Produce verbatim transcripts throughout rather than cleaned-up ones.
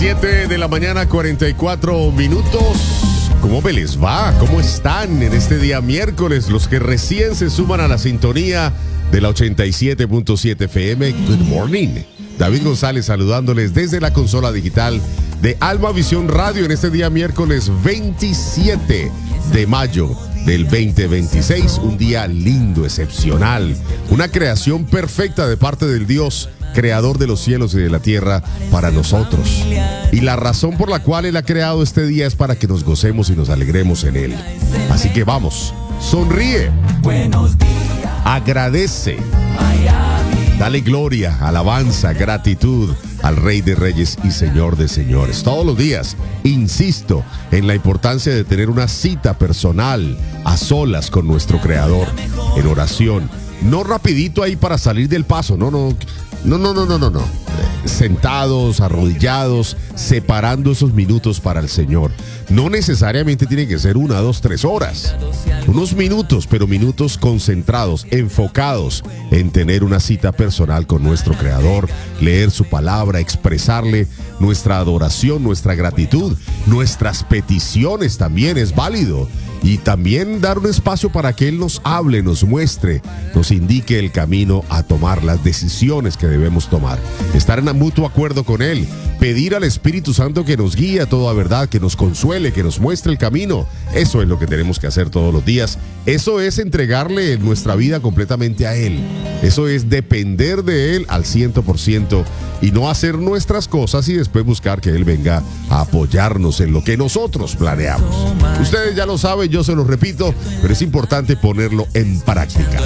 siete de la mañana, cuarenta y cuatro minutos. ¿Cómo me les va? ¿Cómo están en este día miércoles? Los que recién se suman a la sintonía de la ochenta y siete punto siete F M. Good morning. David González saludándoles desde la consola digital de Alma Visión Radio en este día miércoles veintisiete de mayo del veinte veintiséis. Un día lindo, excepcional. Una creación perfecta de parte del Dios creador de los cielos y de la tierra para nosotros. Y la razón por la cual Él ha creado este día es para que nos gocemos y nos alegremos en Él. Así que vamos, sonríe, agradece, dale gloria, alabanza, gratitud al Rey de Reyes y Señor de Señores. Todos los días, insisto en la importancia de tener una cita personal a solas con nuestro Creador, en oración. No rapidito ahí para salir del paso, no, no, no, no, no, no, no, no. Sentados, arrodillados, separando esos minutos para el Señor. No necesariamente tiene que ser una, dos, tres horas. Unos minutos, pero minutos concentrados, enfocados en tener una cita personal con nuestro Creador, leer su palabra, expresarle nuestra adoración, nuestra gratitud, nuestras peticiones también es válido. Y también dar un espacio para que Él nos hable, nos muestre, nos indique el camino a tomar, las decisiones que debemos tomar. Estar en mutuo acuerdo con Él. Pedir al Espíritu Santo que nos guíe a toda verdad, que nos consuele, que nos muestre el camino. Eso es lo que tenemos que hacer todos los días. Eso es entregarle nuestra vida completamente a Él. Eso es depender de Él al ciento por ciento y no hacer nuestras cosas y después buscar que Él venga a apoyarnos en lo que nosotros planeamos. Ustedes ya lo saben, yo se los repito, pero es importante ponerlo en práctica.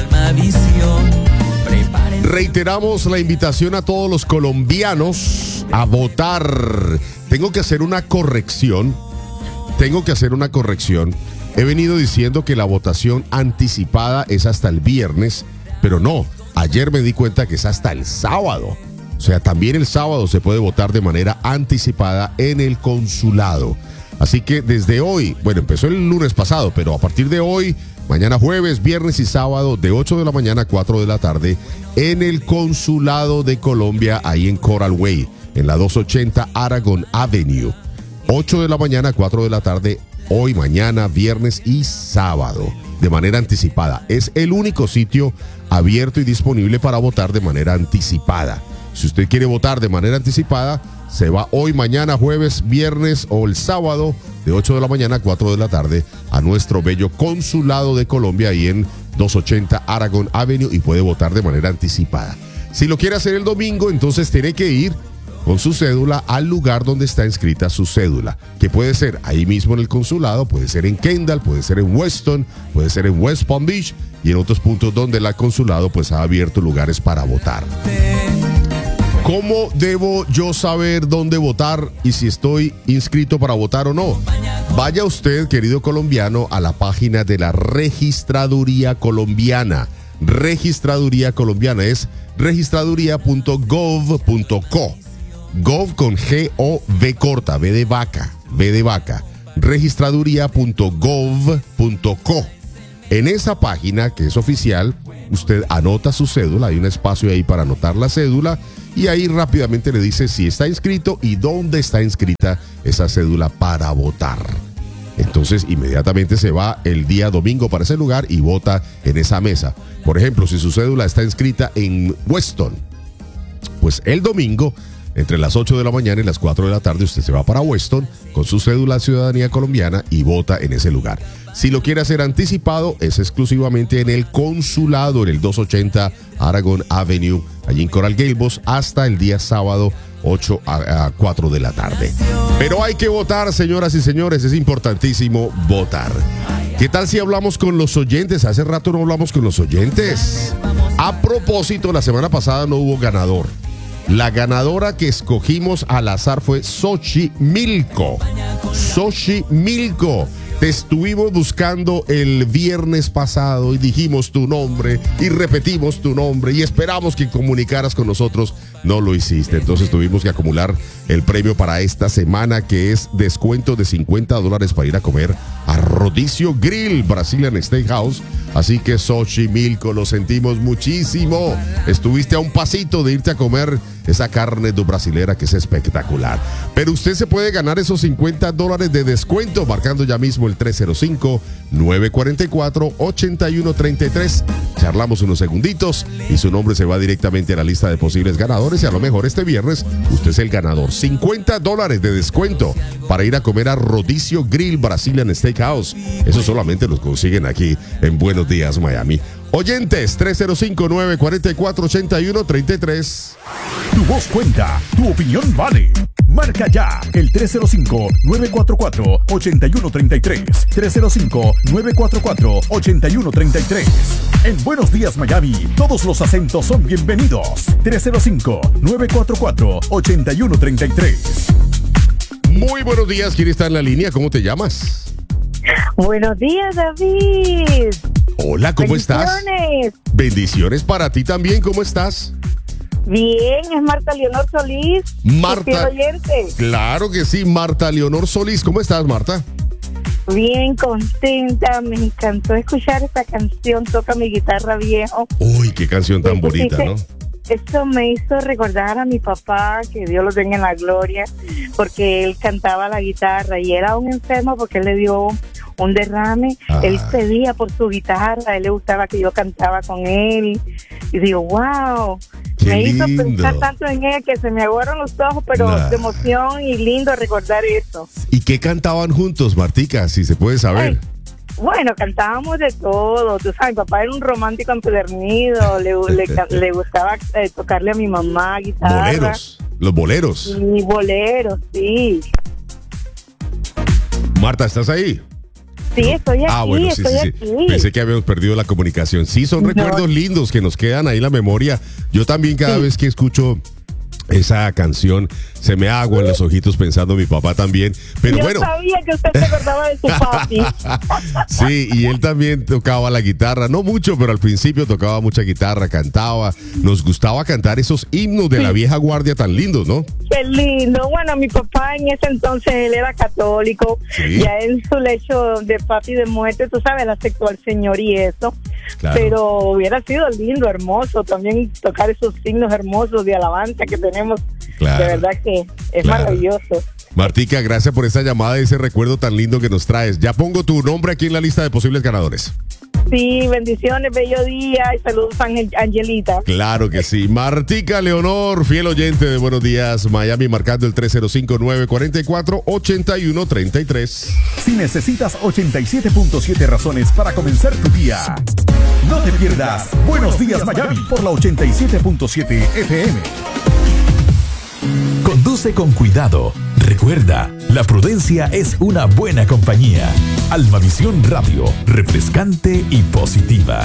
Reiteramos la invitación a todos los colombianos a votar. Tengo que hacer una corrección. Tengo que hacer una corrección. He venido diciendo que la votación anticipada es hasta el viernes, pero no. Ayer me di cuenta que es hasta el sábado. O sea, también el sábado se puede votar de manera anticipada en el consulado. Así que desde hoy, bueno, empezó el lunes pasado, pero a partir de hoy, mañana jueves, viernes y sábado, de ocho de la mañana a cuatro de la tarde, en el Consulado de Colombia, ahí en Coral Way, en la doscientos ochenta Aragon Avenue. ocho de la mañana a cuatro de la tarde, hoy, mañana, viernes y sábado, de manera anticipada. Es el único sitio abierto y disponible para votar de manera anticipada. Si usted quiere votar de manera anticipada, se va hoy, mañana, jueves, viernes o el sábado de ocho de la mañana a cuatro de la tarde a nuestro bello Consulado de Colombia ahí en doscientos ochenta Aragon Avenue y puede votar de manera anticipada. Si lo quiere hacer el domingo, entonces tiene que ir con su cédula al lugar donde está inscrita su cédula, que puede ser ahí mismo en el consulado, puede ser en Kendall, puede ser en Weston, puede ser en West Palm Beach y en otros puntos donde el consulado pues ha abierto lugares para votar. ¿Cómo debo yo saber dónde votar y si estoy inscrito para votar o no? Vaya usted, querido colombiano, a la página de la Registraduría Colombiana. Registraduría Colombiana es registraduría punto gov punto co. Gov con G O V corta, V de vaca, V de vaca. registraduría punto gov punto co. En esa página, que es oficial, usted anota su cédula, hay un espacio ahí para anotar la cédula y ahí rápidamente le dice si está inscrito y dónde está inscrita esa cédula para votar. Entonces inmediatamente se va el día domingo para ese lugar y vota en esa mesa. Por ejemplo, si su cédula está inscrita en Weston, pues el domingo entre las ocho de la mañana y las cuatro de la tarde usted se va para Weston con su cédula de ciudadanía colombiana y vota en ese lugar. Si lo quiere hacer anticipado, es exclusivamente en el consulado, en el doscientos ochenta Aragon Avenue, allí en Coral Gables, hasta el día sábado, ocho a cuatro de la tarde. Pero hay que votar, señoras y señores, es importantísimo votar. ¿Qué tal si hablamos con los oyentes? Hace rato no hablamos con los oyentes. A propósito, la semana pasada no hubo ganador. La ganadora que escogimos al azar fue Xochimilco. Xochimilco. Te estuvimos buscando el viernes pasado y dijimos tu nombre y repetimos tu nombre y esperamos que comunicaras con nosotros. No lo hiciste, entonces tuvimos que acumular el premio para esta semana, que es descuento de cincuenta dólares para ir a comer a Rodicio Grill Brazilian Steakhouse Así que Xochimilco, lo sentimos muchísimo. Estuviste a un pasito de irte a comer esa carne do brasilera que es espectacular. Pero usted se puede ganar esos cincuenta dólares de descuento marcando ya mismo el tres cero cinco, nueve cuatro cuatro, ocho uno tres tres. Charlamos unos segunditos y su nombre se va directamente a la lista de posibles ganadores y a lo mejor este viernes usted es el ganador. cincuenta dólares de descuento para ir a comer a Rodicio Grill Brazilian Steakhouse. Eso solamente lo consiguen aquí en Buenos Días, Miami. Oyentes, tres cero cinco, nueve cuatro cuatro, ocho uno tres tres. Tu voz cuenta, tu opinión vale. Marca ya el tres cero cinco, nueve cuatro cuatro, ocho uno tres tres. tres cero cinco, nueve cuatro cuatro, ocho uno tres tres. En Buenos Días, Miami, todos los acentos son bienvenidos. tres cero cinco, nueve cuatro cuatro, ocho uno tres tres. Muy buenos días, ¿quién está en la línea? ¿Cómo te llamas? Buenos días, David. Hola, ¿cómo estás? Bendiciones. Bendiciones para ti también, ¿cómo estás? Bien, es Marta Leonor Solís. Marta. Oyente. Claro que sí, Marta Leonor Solís. ¿Cómo estás, Marta? Bien, contenta. Me encantó escuchar esta canción, Toca mi guitarra, viejo. Uy, qué canción tan Pues, bonita, dice, ¿no? Esto me hizo recordar a mi papá, que Dios lo tenga en la gloria, porque él cantaba la guitarra y era un enfermo porque él le dio un derrame. Ah. Él pedía por su guitarra, a él le gustaba que yo cantaba con él. Y digo, wow, Qué me hizo lindo. pensar tanto en él que se me aguaron los ojos, pero Nah. de emoción y lindo recordar eso. ¿Y qué cantaban juntos, Martica? Si se puede saber. Ay, bueno, cantábamos de todo. Tú sabes, mi papá era un romántico empedernido. Le, le, ca- le gustaba eh, tocarle a mi mamá guitarra. Boleros, los boleros. Y boleros, sí. Marta, ¿estás ahí? Sí, estoy aquí, Ah, bueno, sí, estoy sí, sí. aquí. Pensé que habíamos perdido la comunicación. Sí, son No. recuerdos lindos que nos quedan ahí en la memoria. Yo también cada Sí. vez que escucho esa canción se me agua en los ojitos pensando en mi papá también. Pero Yo bueno. sabía que usted se acordaba de su papi. Sí, y él también tocaba la guitarra, no mucho, pero al principio tocaba mucha guitarra, cantaba, nos gustaba cantar esos himnos de la vieja guardia tan lindos, ¿no? Qué lindo. Bueno, mi papá en ese entonces, él era católico. Sí. Ya en su lecho de papi de muerte, tú sabes, la aceptó al Señor y eso. Claro. Pero hubiera sido lindo, hermoso, también tocar esos signos hermosos de alabanza que tenemos. Claro. De verdad que es Claro. maravilloso. Martica, gracias por esa llamada y ese recuerdo tan lindo que nos traes. Ya pongo tu nombre aquí en la lista de posibles ganadores. Sí, bendiciones, bello día y saludos a Angel- Angelita. Claro que sí. Martica Leonor, fiel oyente de Buenos Días Miami, marcando el tres cero cinco, nueve cuatro cuatro, ocho uno tres tres. Si necesitas ochenta y siete punto siete razones para comenzar tu día, no te pierdas Buenos Días Miami por la ochenta y siete punto siete F M. Conduce con cuidado. Recuerda, la prudencia es una buena compañía. Almavisión Radio, refrescante y positiva.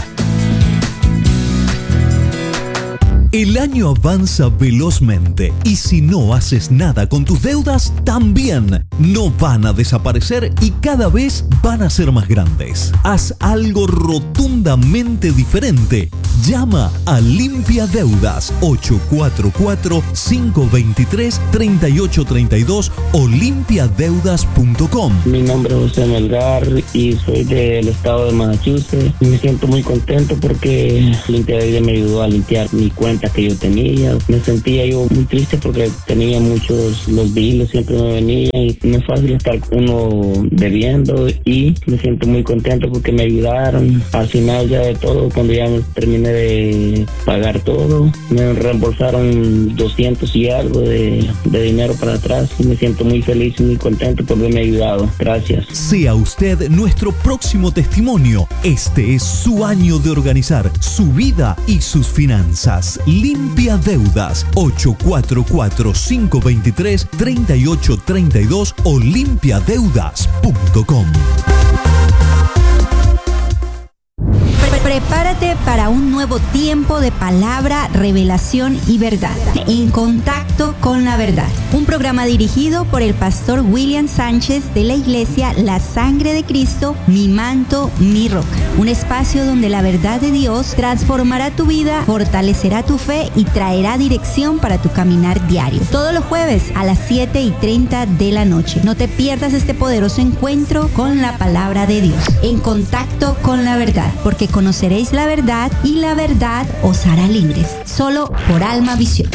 El año avanza velozmente y si no haces nada con tus deudas, también no van a desaparecer y cada vez van a ser más grandes. Haz algo rotundamente diferente. Llama a Limpia Deudas ocho cuatro cuatro, cinco dos tres, tres ocho tres dos o limpia deudas punto com. Mi nombre es José Melgar y soy del estado de Massachusetts. Me siento muy contento porque Limpia Deudas me ayudó a limpiar mi cuenta que yo tenía. Me sentía yo muy triste porque tenía muchos, los biles siempre me venían y no es fácil estar uno debiendo y me siento muy contento porque me ayudaron. Al final ya de todo, cuando ya me terminé de pagar todo, me reembolsaron doscientos y algo de, de dinero para atrás y me siento muy feliz y muy contento por haberme ayudado. Gracias. Sea usted nuestro próximo testimonio. Este es su año de organizar su vida y sus finanzas. Limpia Deudas ocho cuatro cuatro, cinco dos tres, tres ocho tres dos o limpia deudas punto com. Prepárate para un nuevo tiempo de palabra, revelación y verdad. En contacto con la verdad. Un programa dirigido por el pastor William Sánchez de la iglesia La Sangre de Cristo, Mi Manto, Mi Roca. Un espacio donde la verdad de Dios transformará tu vida, fortalecerá tu fe y traerá dirección para tu caminar diario. Todos los jueves a las siete y treinta de la noche. No te pierdas este poderoso encuentro con la palabra de Dios. En contacto con la verdad, porque conoceréis la verdad y la verdad os hará libres. Solo por Alma Visión.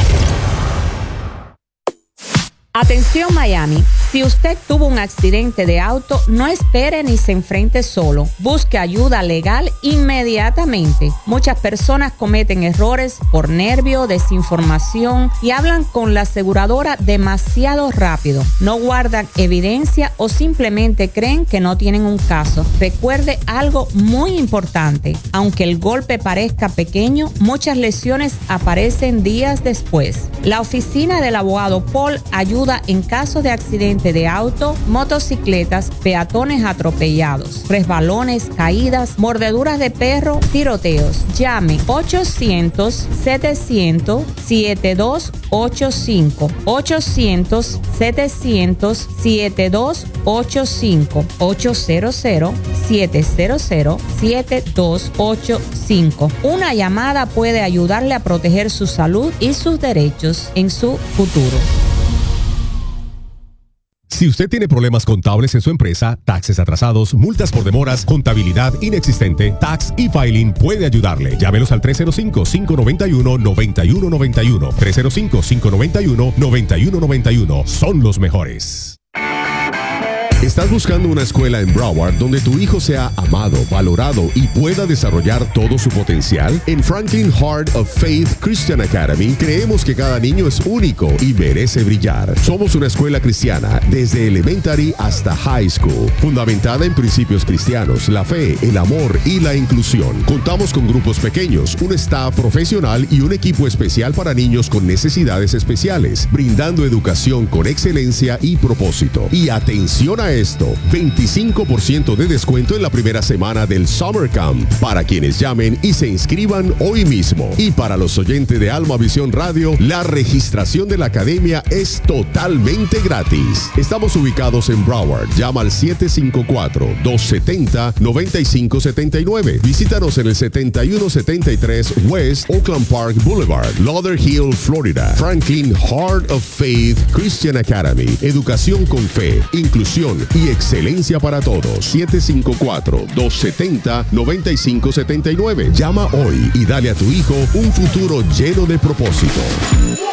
Atención Miami, si usted tuvo un accidente de auto, no espere ni se enfrente solo. Busque ayuda legal inmediatamente. Muchas personas cometen errores por nervio, desinformación y hablan con la aseguradora demasiado rápido. No guardan evidencia o simplemente creen que no tienen un caso. Recuerde algo muy importante. Aunque el golpe parezca pequeño, muchas lesiones aparecen días después. La oficina del abogado Paul ayuda en caso de accidente de auto, motocicletas, peatones atropellados, resbalones, caídas, mordeduras de perro, tiroteos. Llame ochocientos, setecientos, setenta y dos ochenta y cinco. ochocientos, setecientos, setenta y dos ochenta y cinco. ochocientos, setecientos, setenta y dos ochenta y cinco. Una llamada puede ayudarle a proteger su salud y sus derechos en su futuro. Si usted tiene problemas contables en su empresa, taxes atrasados, multas por demoras, contabilidad inexistente, Tax e-Filing puede ayudarle. Llámenos al tres cero cinco, cinco nueve uno, nueve uno nueve uno. tres cero cinco, cinco nueve uno, nueve uno nueve uno. Son los mejores. ¿Estás buscando una escuela en Broward donde tu hijo sea amado, valorado y pueda desarrollar todo su potencial? En Franklin Heart of Faith Christian Academy creemos que cada niño es único y merece brillar. Somos una escuela cristiana desde elementary hasta high school, fundamentada en principios cristianos, la fe, el amor y la inclusión. Contamos con grupos pequeños, un staff profesional y un equipo especial para niños con necesidades especiales, brindando educación con excelencia y propósito. Y atención a esto, veinticinco por ciento de descuento en la primera semana del Summer Camp para quienes llamen y se inscriban hoy mismo. Y para los oyentes de Alma Visión Radio, la registración de la academia es totalmente gratis. Estamos ubicados en Broward. Llama al siete cinco cuatro, dos siete cero, nueve cinco siete nueve. Visítanos en el setenta y uno setenta y tres West Oakland Park Boulevard, Lauderhill, Florida. Franklin Heart of Faith Christian Academy. Educación con fe, inclusión y excelencia para todos. siete cinco cuatro, dos siete cero, nueve cinco siete nueve. Llama hoy y dale a tu hijo un futuro lleno de propósito.